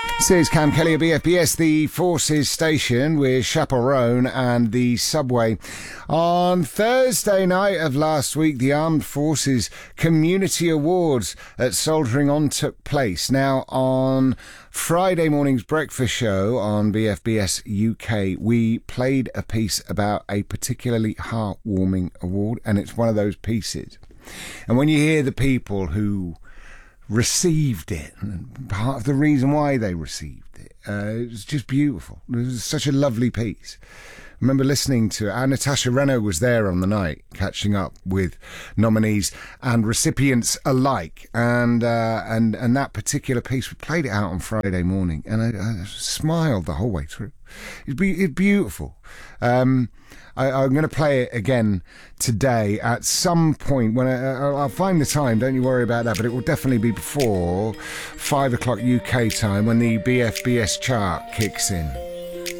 This is Cam Kelly of BFBS, the Forces station with Chaperone and the Subway. On Thursday night of last week, the Armed Forces Community Awards at Soldiering On took place. Now, on Friday morning's breakfast show on BFBS UK, we played a piece about a particularly heartwarming award, and it's one of those pieces. And when you hear the people who received it, and part of the reason why they received it, it was just beautiful. It was such a lovely piece. I remember listening to it. Natasha Renault was there on the night, catching up with nominees and recipients alike, and that particular piece, we played it out on Friday morning, and I smiled the whole way through. It's beautiful. I'm going to play it again today at some point when I'll find the time. Don't you worry about that, but it will definitely be before 5 o'clock UK time when the BFBS chart kicks in.